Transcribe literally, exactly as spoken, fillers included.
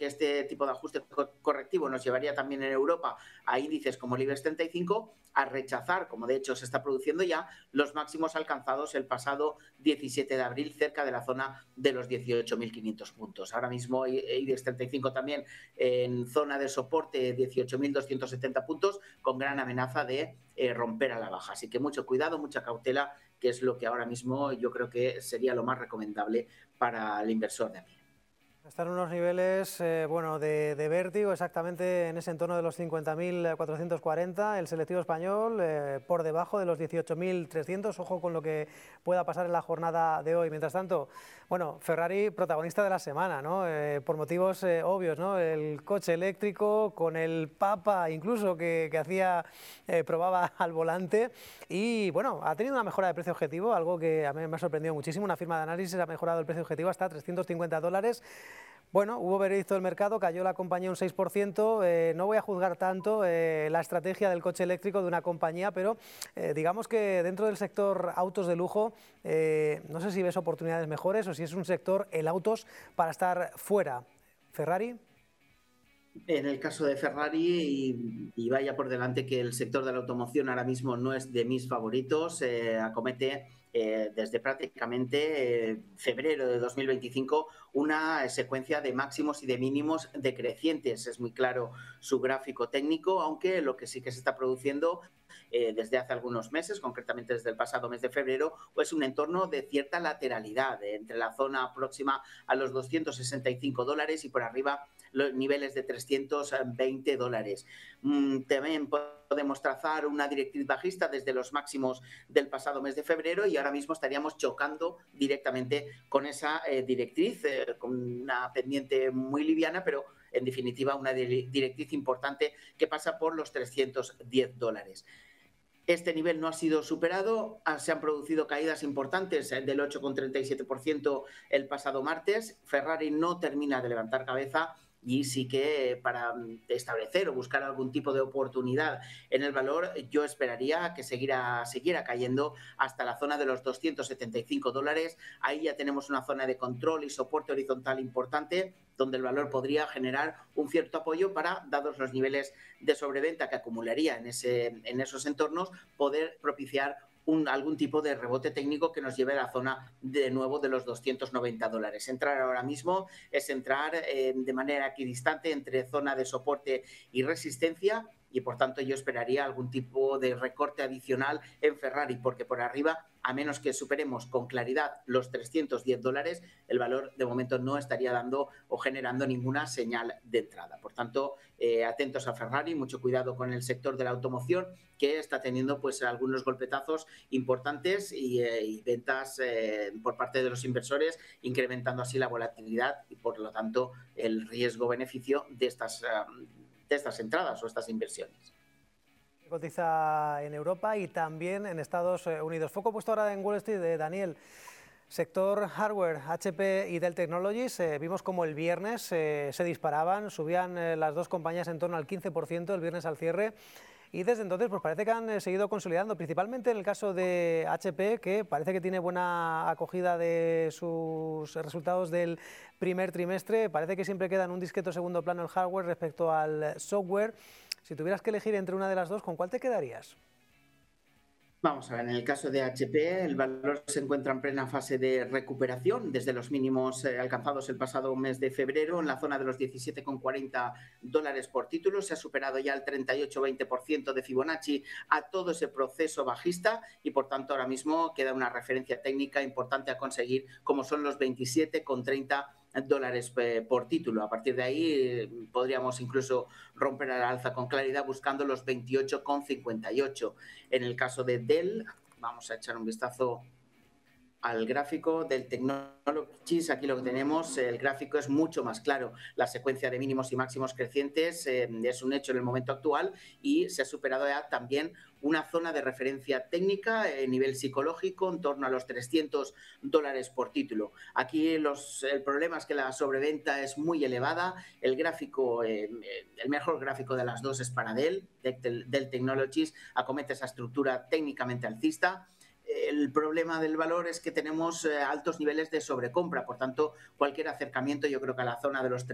este tipo de ajuste correctivo nos llevaría también en Europa a índices como el IBEX treinta y cinco a rechazar, como de hecho se está produciendo ya, los máximos alcanzados el pasado diecisiete de abril cerca de la zona de los dieciocho mil quinientos puntos. Ahora mismo IBEX treinta y cinco también en zona de soporte dieciocho mil doscientos setenta puntos con gran amenaza de eh, romper a la baja. Así que mucho cuidado, mucha cautela, que es lo que ahora mismo yo creo que sería lo más recomendable para el inversor de a pie. Están unos niveles eh, bueno, de, de vértigo, exactamente en ese entorno de los cincuenta mil cuatrocientos cuarenta, el selectivo español eh, por debajo de los dieciocho mil trescientos, ojo con lo que pueda pasar en la jornada de hoy. Mientras tanto, bueno, Ferrari protagonista de la semana, ¿no? Eh, por motivos eh, obvios, ¿no? El coche eléctrico con el Papa incluso que, que hacía, eh, probaba al volante y bueno, ha tenido una mejora de precio objetivo, algo que a mí me ha sorprendido muchísimo. Una firma de análisis ha mejorado el precio objetivo hasta trescientos cincuenta dólares. Bueno, hubo veredicto del mercado, cayó la compañía un seis por ciento, eh, no voy a juzgar tanto eh, la estrategia del coche eléctrico de una compañía, pero eh, digamos que dentro del sector autos de lujo, eh, no sé si ves oportunidades mejores o si es un sector, el autos, para estar fuera. ¿Ferrari? En el caso de Ferrari, y, y vaya por delante que el sector de la automoción ahora mismo no es de mis favoritos, eh, acomete eh, desde prácticamente eh, febrero de dos mil veinticinco una secuencia de máximos y de mínimos decrecientes. Es muy claro su gráfico técnico, aunque lo que sí que se está produciendo eh, desde hace algunos meses, concretamente desde el pasado mes de febrero, pues un entorno de cierta lateralidad eh, entre la zona próxima a los doscientos sesenta y cinco dólares y por arriba los niveles de trescientos veinte dólares. Mm, también podemos trazar una directriz bajista desde los máximos del pasado mes de febrero y ahora mismo estaríamos chocando directamente con esa eh, directriz, eh, con una pendiente muy liviana, pero en definitiva una directriz importante que pasa por los trescientos diez dólares. Este nivel no ha sido superado, se han producido caídas importantes del ocho coma treinta y siete por ciento el pasado martes. Ferrari no termina de levantar cabeza y sí que para establecer o buscar algún tipo de oportunidad en el valor, yo esperaría que siguiera, siguiera cayendo hasta la zona de los doscientos setenta y cinco dólares. Ahí ya tenemos una zona de control y soporte horizontal importante, donde el valor podría generar un cierto apoyo para, dados los niveles de sobreventa que acumularía en, ese, en esos entornos, poder propiciar un, algún tipo de rebote técnico que nos lleve a la zona de nuevo de los doscientos noventa dólares. Entrar ahora mismo es entrar eh, de manera equidistante entre zona de soporte y resistencia y por tanto yo esperaría algún tipo de recorte adicional en Ferrari, porque por arriba, a menos que superemos con claridad los trescientos diez dólares, el valor de momento no estaría dando o generando ninguna señal de entrada. Por tanto, eh, atentos a Ferrari, mucho cuidado con el sector de la automoción, que está teniendo pues algunos golpetazos importantes y, eh, y ventas eh, por parte de los inversores, incrementando así la volatilidad y por lo tanto el riesgo-beneficio de estas uh, de estas entradas o estas inversiones. Cotiza en Europa y también en Estados Unidos. Foco puesto ahora en Wall Street de Daniel. Sector hardware, H P y Dell Technologies, eh, vimos como el viernes eh, se disparaban, subían eh, las dos compañías en torno al quince por ciento el viernes al cierre. Y desde entonces pues parece que han eh, seguido consolidando, principalmente en el caso de H P, que parece que tiene buena acogida de sus resultados del primer trimestre. Parece que siempre queda en un discreto segundo plano el hardware respecto al software. Si tuvieras que elegir entre una de las dos, ¿con cuál te quedarías? Vamos a ver, en el caso de H P, el valor se encuentra en plena fase de recuperación desde los mínimos eh, alcanzados el pasado mes de febrero, en la zona de los diecisiete coma cuarenta dólares por título. Se ha superado ya el treinta y ocho coma veinte por ciento de Fibonacci a todo ese proceso bajista y, por tanto, ahora mismo queda una referencia técnica importante a conseguir, como son los veintisiete coma treinta dólares por título. A partir de ahí podríamos incluso romper a la alza con claridad buscando los veintiocho coma cincuenta y ocho. En el caso de Dell, vamos a echar un vistazo al gráfico del Technologies. Aquí lo que tenemos, el gráfico es mucho más claro. La secuencia de mínimos y máximos crecientes eh, es un hecho en el momento actual y se ha superado ya también una zona de referencia técnica a eh, nivel psicológico en torno a los trescientos dólares por título. Aquí los, el problema es que la sobreventa es muy elevada. El gráfico, eh, el mejor gráfico de las dos es para Dell. Dell Technologies acomete esa estructura técnicamente alcista. El problema del valor es que tenemos altos niveles de sobrecompra, por tanto, cualquier acercamiento yo creo que a la zona de los